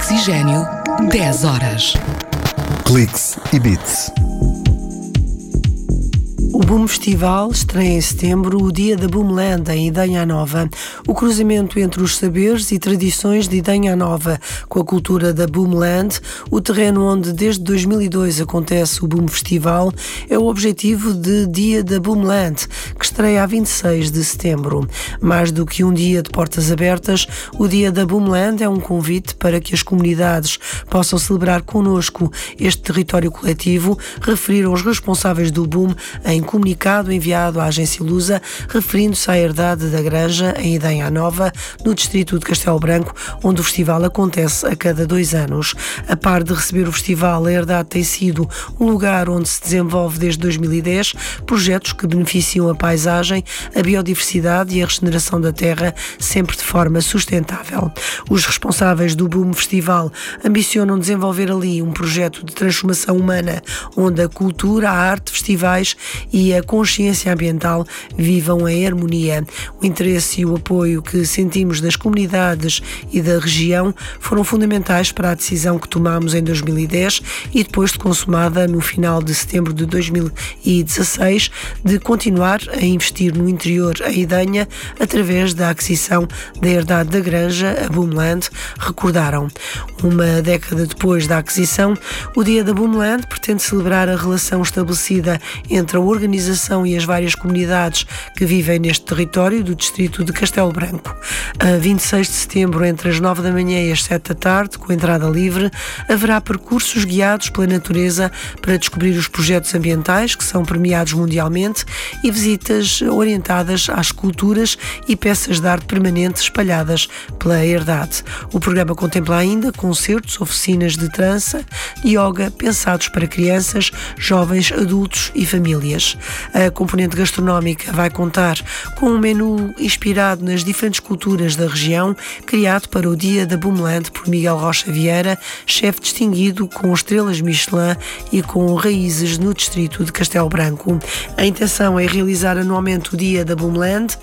Oxigênio, 10 horas. Cliques e Beats. O Boom Festival estreia em setembro o Dia da Boomland em Idenha Nova. O cruzamento entre os saberes e tradições de Idenha Nova com a cultura da Boomland, o terreno onde desde 2002 acontece o Boom Festival, é o objetivo de Dia da Boomland, que estreia a 26 de setembro. Mais do que um dia de portas abertas, o Dia da Boomland é um convite para que as comunidades possam celebrar connosco este território coletivo, referiram os responsáveis do Boom em comunicado enviado à agência Lusa, referindo-se à herdade da Granja, em Idenha Nova, no distrito de Castelo Branco, onde o festival acontece a cada 2 anos. A par de receber o festival, a herdade tem sido um lugar onde se desenvolve desde 2010 projetos que beneficiam a paisagem, a biodiversidade e a regeneração da terra, sempre de forma sustentável. Os responsáveis do Boom Festival ambicionam desenvolver ali um projeto de transformação humana, onde a cultura, a arte, festivais e a consciência ambiental vivam em harmonia. O interesse e o apoio que sentimos das comunidades e da região foram fundamentais para a decisão que tomámos em 2010 e depois de consumada no final de setembro de 2016 de continuar a investir no interior em Idenha através da aquisição da herdade da Granja, a Boomland, recordaram. Uma década depois da aquisição, o Dia da Boomland pretende celebrar a relação estabelecida entre a organização e as várias comunidades que vivem neste território do distrito de Castelo Branco. A 26 de setembro, entre as 9 da manhã e as 7 da tarde, com entrada livre, haverá percursos guiados pela natureza para descobrir os projetos ambientais que são premiados mundialmente e visitas orientadas às culturas e peças de arte permanentes espalhadas pela herdade. O programa contempla ainda concertos, oficinas de trança e yoga pensados para crianças, jovens, adultos e famílias. A componente gastronómica vai contar com um menu inspirado nas diferentes culturas da região, criado para o Dia da Boomland por Miguel Rocha Vieira, chefe distinguido com estrelas Michelin e com raízes no distrito de Castelo Branco. A intenção é realizar anualmente o Dia da Boomland,